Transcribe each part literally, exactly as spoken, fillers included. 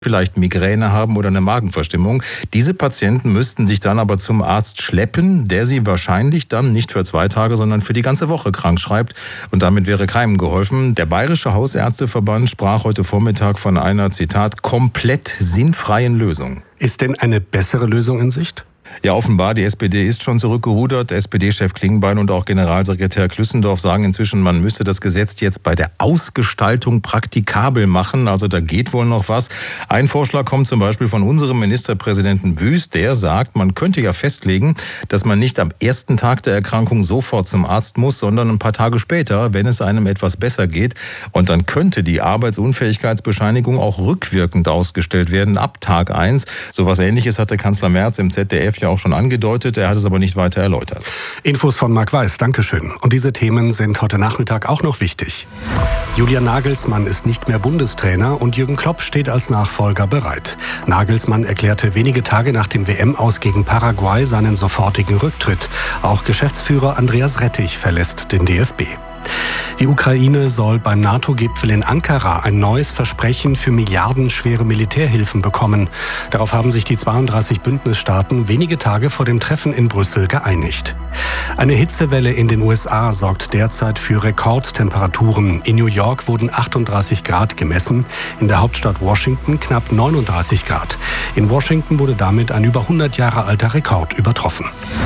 vielleicht Migräne haben oder eine Magenverstimmung. Diese Patienten müssten sich dann aber zum Arzt schleppen, der sie wahrscheinlich dann nicht für zwei Tage, sondern für die ganze Woche krank schreibt. Und damit wäre keinem geholfen. Der Bayerische Hausärzteverband sprach heute Vormittag von einer, Zitat, komplett sinnfreien Lösung. Ist denn eine bessere Lösung in Sicht? Ja, offenbar, die S P D ist schon zurückgerudert. S P D-Chef Klingbeil und auch Generalsekretär Klüssendorf sagen inzwischen, man müsste das Gesetz jetzt bei der Ausgestaltung praktikabel machen. Also da geht wohl noch was. Ein Vorschlag kommt zum Beispiel von unserem Ministerpräsidenten Wüst. Der sagt, man könnte ja festlegen, dass man nicht am ersten Tag der Erkrankung sofort zum Arzt muss, sondern ein paar Tage später, wenn es einem etwas besser geht. Und dann könnte die Arbeitsunfähigkeitsbescheinigung auch rückwirkend ausgestellt werden, ab Tag eins. So was Ähnliches hatte Kanzler Merz im Z D F ja auch schon angedeutet, er hat es aber nicht weiter erläutert. Infos von Marc Weiß, Dankeschön. Und diese Themen sind heute Nachmittag auch noch wichtig. Julian Nagelsmann ist nicht mehr Bundestrainer und Jürgen Klopp steht als Nachfolger bereit. Nagelsmann erklärte wenige Tage nach dem W M-Aus gegen Paraguay seinen sofortigen Rücktritt. Auch Geschäftsführer Andreas Rettich verlässt den D F B. Die Ukraine soll beim NATO-Gipfel in Ankara ein neues Versprechen für milliardenschwere Militärhilfen bekommen. Darauf haben sich die zweiunddreißig Bündnisstaaten wenige Tage vor dem Treffen in Brüssel geeinigt. Eine Hitzewelle in den U S A sorgt derzeit für Rekordtemperaturen. In New York wurden achtunddreißig Grad gemessen, in der Hauptstadt Washington knapp neununddreißig Grad. In Washington wurde damit ein über hundert Jahre alter Rekord übertroffen.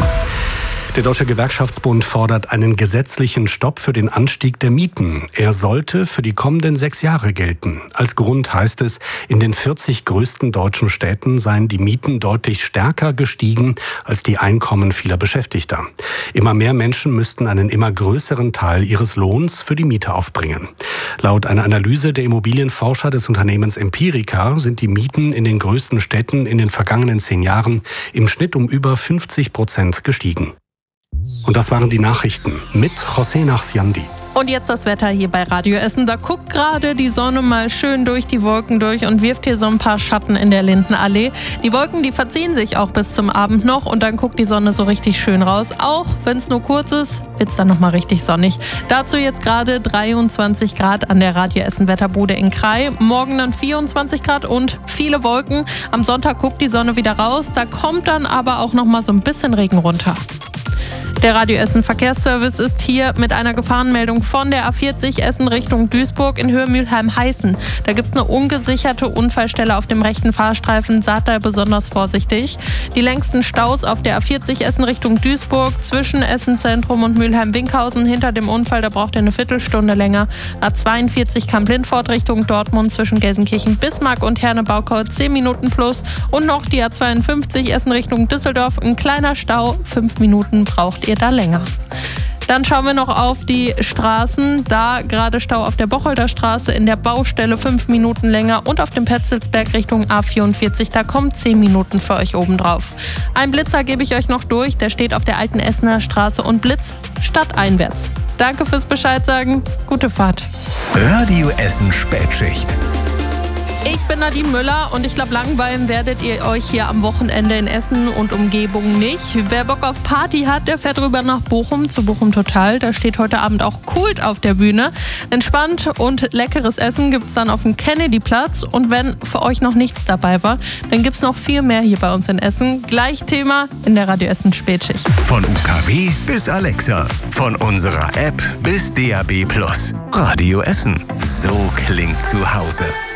Der Deutsche Gewerkschaftsbund fordert einen gesetzlichen Stopp für den Anstieg der Mieten. Er sollte für die kommenden sechs Jahre gelten. Als Grund heißt es, in den vierzig größten deutschen Städten seien die Mieten deutlich stärker gestiegen als die Einkommen vieler Beschäftigter. Immer mehr Menschen müssten einen immer größeren Teil ihres Lohns für die Miete aufbringen. Laut einer Analyse der Immobilienforscher des Unternehmens Empirica sind die Mieten in den größten Städten in den vergangenen zehn Jahren im Schnitt um über fünfzig Prozent gestiegen. Und das waren die Nachrichten mit José Nachsiandi. Und jetzt das Wetter hier bei Radio Essen. Da guckt gerade die Sonne mal schön durch die Wolken durch und wirft hier so ein paar Schatten in der Lindenallee. Die Wolken, die verziehen sich auch bis zum Abend noch und dann guckt die Sonne so richtig schön raus. Auch wenn es nur kurz ist, wird es dann nochmal richtig sonnig. Dazu jetzt gerade dreiundzwanzig Grad an der Radio Essen Wetterbude in Krai. Morgen dann vierundzwanzig Grad und viele Wolken. Am Sonntag guckt die Sonne wieder raus. Da kommt dann aber auch nochmal so ein bisschen Regen runter. Der Radio Essen Verkehrsservice ist hier mit einer Gefahrenmeldung von der A vierzig Essen Richtung Duisburg in Höhe Mülheim-Heißen. Da gibt es eine ungesicherte Unfallstelle auf dem rechten Fahrstreifen. Seid da besonders vorsichtig. Die längsten Staus auf der A vierzig Essen Richtung Duisburg zwischen Essen Zentrum und Mülheim-Winkhausen. Hinter dem Unfall, da braucht ihr eine Viertelstunde länger. A zweiundvierzig Kamp-Lindfort Richtung Dortmund zwischen Gelsenkirchen-Bismarck und Herne-Baukreuz zehn Minuten plus. Und noch die A zweiundfünfzig Essen Richtung Düsseldorf. Ein kleiner Stau, fünf Minuten braucht ihr da länger. Dann schauen wir noch auf die Straßen. Da gerade Stau auf der Bocholder Straße, in der Baustelle fünf Minuten länger und auf dem Petzelsberg Richtung A vierundvierzig, da kommen zehn Minuten für euch obendrauf. Ein Blitzer gebe ich euch noch durch, der steht auf der alten Essener Straße und blitzt stadteinwärts. Danke fürs Bescheid sagen, gute Fahrt. Radio Essen Spätschicht. Ich bin Nadine Müller und ich glaube, langweilen werdet ihr euch hier am Wochenende in Essen und Umgebung nicht. Wer Bock auf Party hat, der fährt rüber nach Bochum, zu Bochum Total. Da steht heute Abend auch Kult auf der Bühne. Entspannt und leckeres Essen gibt es dann auf dem Kennedy-Platz. Und wenn für euch noch nichts dabei war, dann gibt es noch viel mehr hier bei uns in Essen. Gleich Thema in der Radio Essen Spätschicht. Von U K W bis Alexa, von unserer App bis D A B plus. Radio Essen, so klingt zu Hause.